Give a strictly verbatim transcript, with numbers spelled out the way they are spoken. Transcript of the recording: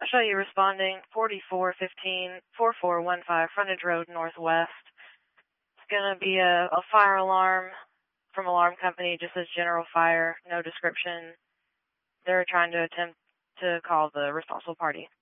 show you responding forty-four fifteen, forty-four fifteen Frontage Road Northwest. It's going to be a, a fire alarm from alarm company, just says general fire, no description. They're trying to attempt to call the responsible party.